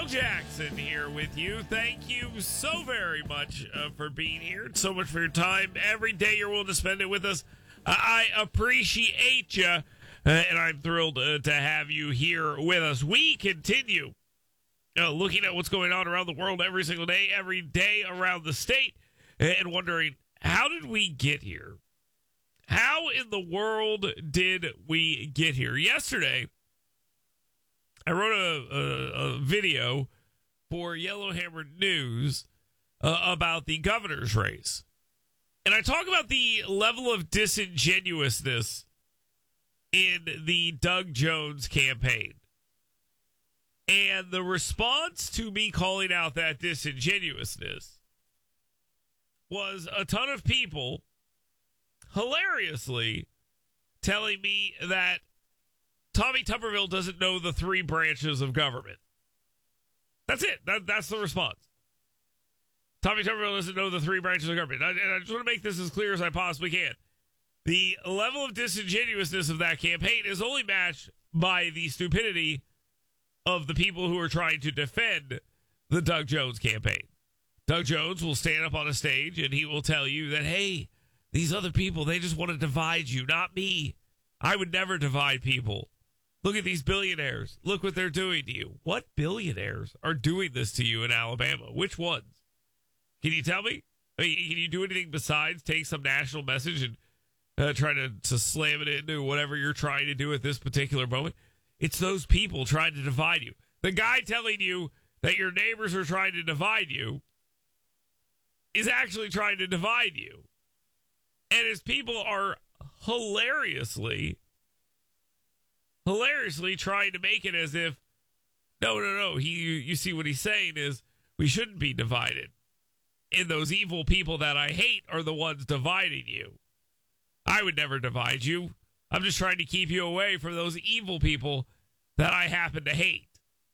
Jackson here with you. Thank you so very much for being here. So much for your time. Every day you're willing to spend it with us. I appreciate you, and I'm thrilled to have you here with us. We continue looking at what's going on around the world every single day, every day around the state, and wondering, how did we get here? How in the world did we get here? Yesterday, I wrote a video for Yellowhammer News about the governor's race. And I talk about the level of disingenuousness in the Doug Jones campaign. And the response to me calling out that disingenuousness was a ton of people hilariously telling me that Tommy Tuberville doesn't know the three branches of government. That's it. That's the response. Tommy Tuberville doesn't know the three branches of government. And I just want to make this as clear as I possibly can. The level of disingenuousness of that campaign is only matched by the stupidity of the people who are trying to defend the Doug Jones campaign. Doug Jones will stand up on a stage and he will tell you that, hey, these other people, they just want to divide you, not me. I would never divide people. Look at these billionaires. Look what they're doing to you. What billionaires are doing this to you in Alabama? Which ones? Can you tell me? I mean, can you do anything besides take some national message and try to slam it into whatever you're trying to do at this particular moment? It's those people trying to divide you. The guy telling you that your neighbors are trying to divide you is actually trying to divide you. And his people are hilariously trying to make it as if, no. You see what he's saying is we shouldn't be divided. And those evil people that I hate are the ones dividing you. I would never divide you. I'm just trying to keep you away from those evil people that I happen to hate.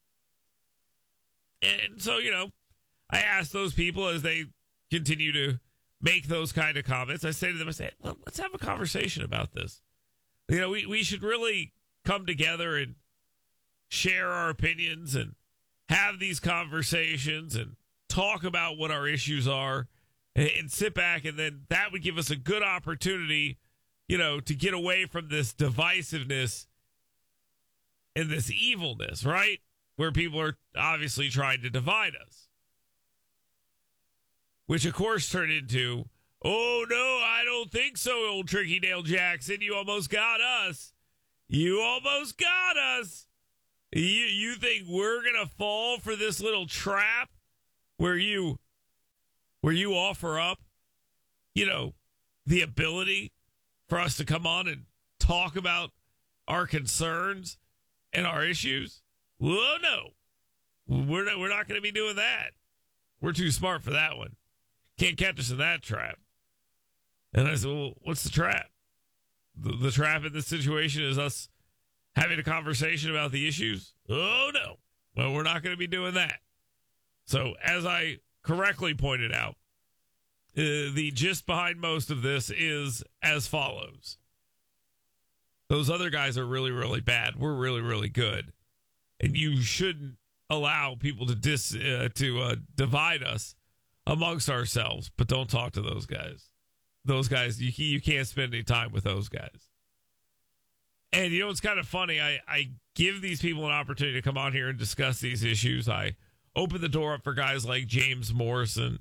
And so, I ask those people as they continue to make those kind of comments, I say to them, well, let's have a conversation about this. We should really come together and share our opinions and have these conversations and talk about what our issues are and sit back, and then that would give us a good opportunity, to get away from this divisiveness and this evilness, right? Where people are obviously trying to divide us. Which, of course, turned into, oh, no, I don't think so, old Tricky Dale Jackson. You almost got us. You almost got us. You think we're going to fall for this little trap where you offer up, the ability for us to come on and talk about our concerns and our issues? Well, no. We're not going to be doing that. We're too smart for that one. Can't catch us in that trap. And I said, well, what's the trap? The trap in this situation is us having a conversation about the issues? Oh, no. Well, we're not going to be doing that. So, as I correctly pointed out, the gist behind most of this is as follows. Those other guys are really, really bad. We're really, really good. And you shouldn't allow people to divide us amongst ourselves, but don't talk to those guys. Those guys, you can't spend any time with those guys. And it's kind of funny. I give these people an opportunity to come on here and discuss these issues. I open the door up for guys like Jacob Morrison,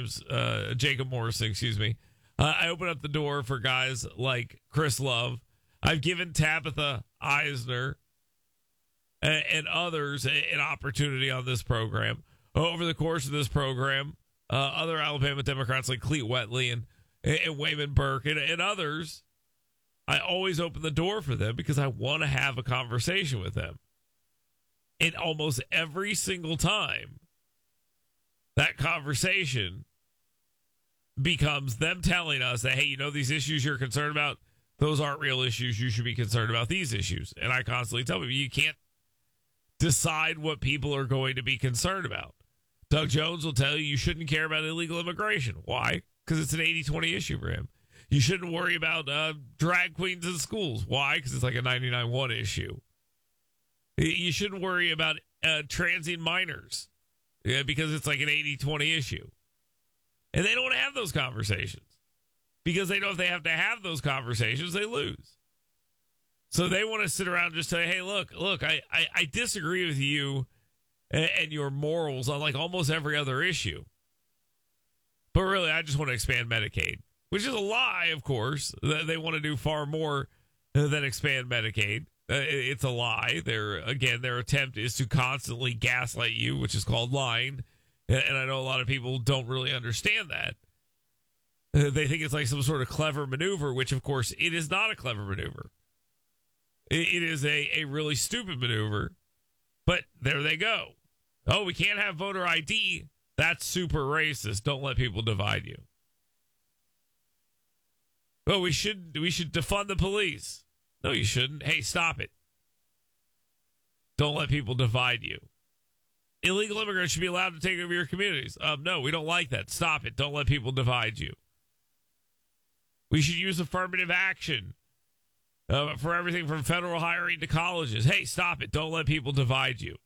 excuse me. I open up the door for guys like Chris Love. I've given Tabitha Eisner and others an opportunity on this program. Over the course of this program, other Alabama Democrats like Clete Wetley and Wayman Burke and others, I always open the door for them because I want to have a conversation with them. And almost every single time, that conversation becomes them telling us that, hey, these issues you're concerned about, those aren't real issues. You should be concerned about these issues. And I constantly tell people, you can't decide what people are going to be concerned about. Doug Jones will tell you shouldn't care about illegal immigration. Why? Because it's an 80-20 issue for him. You shouldn't worry about drag queens in schools. Why? Because it's like a 99-1 issue. You shouldn't worry about transient minors because it's like an 80-20 issue. And they don't want to have those conversations because they know if they have to have those conversations, they lose. So they want to sit around and just say, hey, look, I disagree with you and your morals on like almost every other issue. But really, I just want to expand Medicaid, which is a lie, of course. They want to do far more than expand Medicaid. It's a lie. Their attempt is to constantly gaslight you, which is called lying. And I know a lot of people don't really understand that. They think it's like some sort of clever maneuver, which, of course, it is not a clever maneuver. It is a really stupid maneuver. But there they go. Oh, we can't have voter ID. That's super racist. Don't let people divide you. Oh, we should defund the police. No, you shouldn't. Hey, stop it. Don't let people divide you. Illegal immigrants should be allowed to take over your communities. No, we don't like that. Stop it. Don't let people divide you. We should use affirmative action for everything from federal hiring to colleges. Hey, stop it. Don't let people divide you.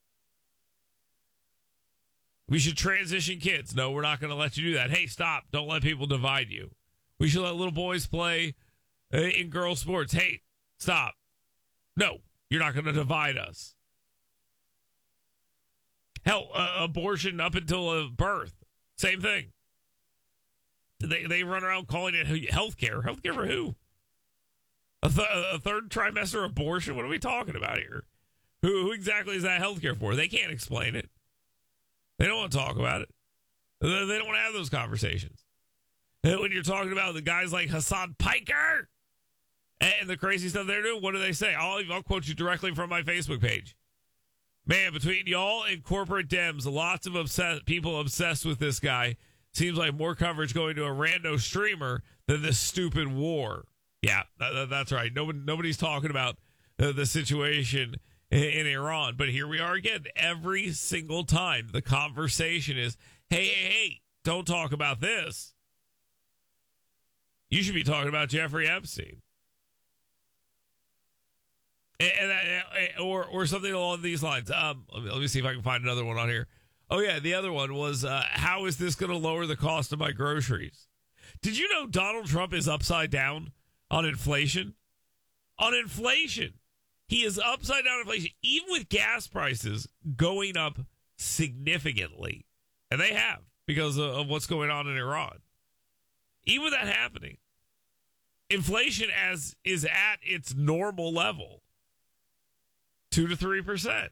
We should transition kids. No, we're not going to let you do that. Hey, stop. Don't let people divide you. We should let little boys play in girls' sports. Hey, stop. No, you're not going to divide us. Hell, abortion up until birth. Same thing. They run around calling it health care. Health care for who? A third trimester abortion? What are we talking about here? Who exactly is that health care for? They can't explain it. They don't want to talk about it. They don't want to have those conversations. And when you're talking about the guys like Hassan Piker and the crazy stuff they're doing, what do they say? I'll quote you directly from my Facebook page. Man, between y'all and corporate Dems, lots of people obsessed with this guy. Seems like more coverage going to a rando streamer than this stupid war. Yeah, that's right. Nobody's talking about the situation in Iran. But here we are again. Every single time the conversation is, hey, don't talk about this. You should be talking about Jeffrey Epstein. Or something along these lines. Let me see if I can find another one on here. Oh, yeah, the other one was, how is this going to lower the cost of my groceries? Did you know Donald Trump is upside down on inflation? On inflation. He is upside down on inflation, even with gas prices going up significantly. And they have, because of what's going on in Iran. Even with that happening, inflation is at its normal level, 2 to 3%.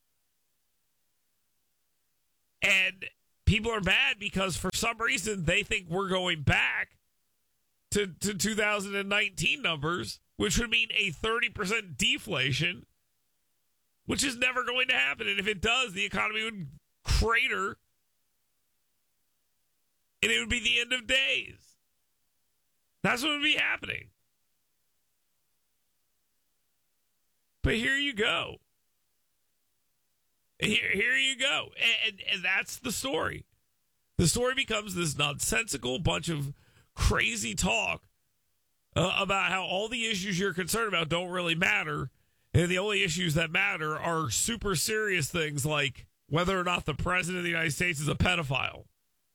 And people are mad because for some reason they think we're going back to 2019 numbers, which would mean a 30% deflation, which is never going to happen. And if it does, the economy would crater and it would be the end of days. That's what would be happening. But here you go. Here you go. And that's the story. The story becomes this nonsensical bunch of crazy talk about how all the issues you're concerned about don't really matter. And the only issues that matter are super serious things like whether or not the president of the United States is a pedophile.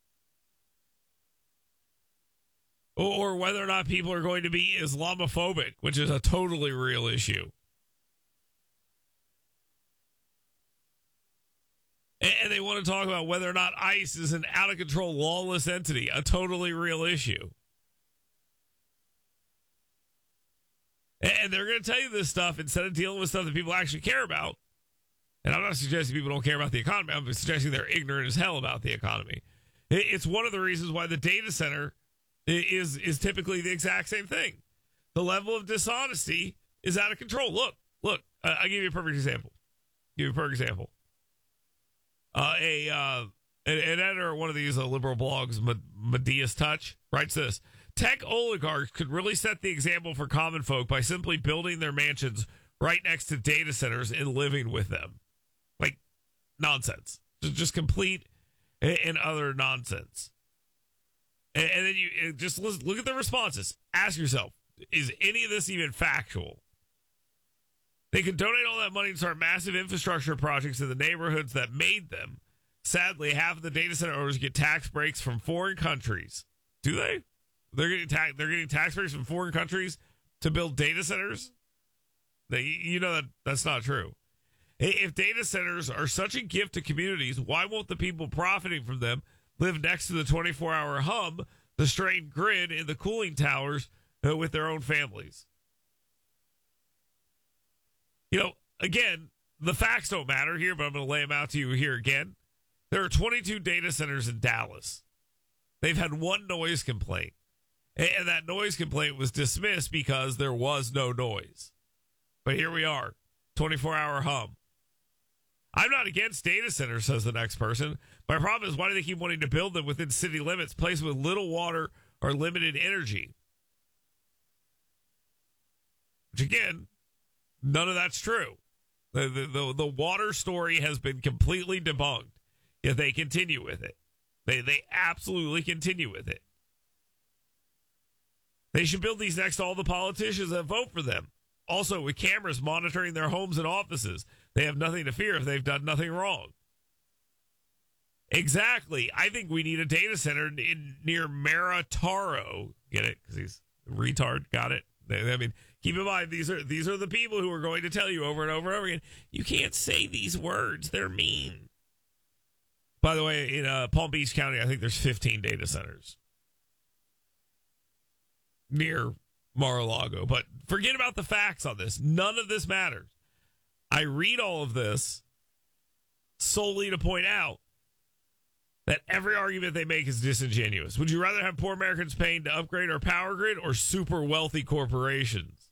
Or whether or not people are going to be Islamophobic, which is a totally real issue. And they want to talk about whether or not ICE is an out-of-control, lawless entity, a totally real issue. And they're going to tell you this stuff instead of dealing with stuff that people actually care about. And I'm not suggesting people don't care about the economy. I'm suggesting they're ignorant as hell about the economy. It's one of the reasons why the data center is typically the exact same thing. The level of dishonesty is out of control. Look, I'll give you a perfect example. An editor of one of these liberal blogs, Medias Touch, writes this: tech oligarchs could really set the example for common folk by simply building their mansions right next to data centers and living with them. Like, nonsense. Just complete and utter nonsense. And then you just look at the responses. Ask yourself, is any of this even factual? They could donate all that money and start massive infrastructure projects in the neighborhoods that made them. Sadly, half of the data center owners get tax breaks from foreign countries. Do they? They're getting tax breaks from foreign countries to build data centers? You know that's not true. If data centers are such a gift to communities, why won't the people profiting from them live next to the 24-hour hub, the strained grid, and the cooling towers with their own families? You know, again, the facts don't matter here, but I'm going to lay them out to you here again. There are 22 data centers in Dallas. They've had one noise complaint, and that noise complaint was dismissed because there was no noise. But here we are, 24-hour hum. I'm not against data centers, says the next person. My problem is, why do they keep wanting to build them within city limits, places with little water or limited energy? Which, again, none of that's true. The water story has been completely debunked, yet they continue with it. They absolutely continue with it. They should build these next to all the politicians that vote for them. Also, with cameras monitoring their homes and offices, they have nothing to fear if they've done nothing wrong. Exactly. I think we need a data center near Marataro. Get it? Because he's a retard. Got it? I mean, keep in mind, these are the people who are going to tell you over and over and over again, you can't say these words. They're mean. By the way, in Palm Beach County, I think there's 15 data centers near Mar-a-Lago. But forget about the facts on this. None of this matters. I read all of this solely to point out that every argument they make is disingenuous. Would you rather have poor Americans paying to upgrade our power grid or super wealthy corporations?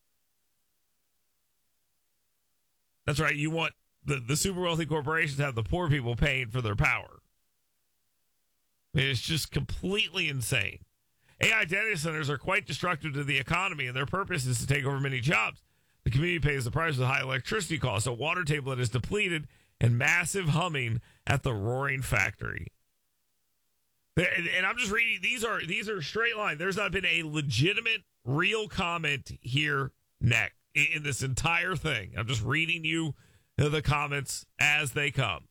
That's right. You want the super wealthy corporations to have the poor people paying for their power. I mean, it's just completely insane. AI data centers are quite destructive to the economy, and their purpose is to take over many jobs. The community pays the price with high electricity costs, a water table that is depleted, and massive humming at the roaring factory. And I'm just reading, these are straight line. There's not been a legitimate, real comment here in this entire thing. I'm just reading you the comments as they come.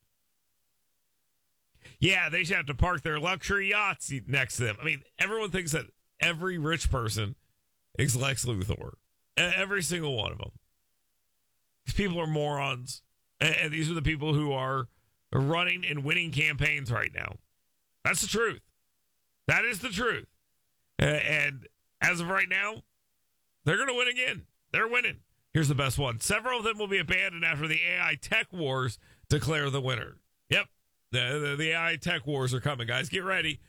Yeah, they should have to park their luxury yachts next to them. I mean, everyone thinks that every rich person is Lex Luthor. Every single one of them. These people are morons. And these are the people who are running and winning campaigns right now. That's the truth. That is the truth. And as of right now, they're going to win again. They're winning. Here's the best one. Several of them will be abandoned after the AI tech wars declare the winner. Yep. The AI tech wars are coming, guys. Get ready.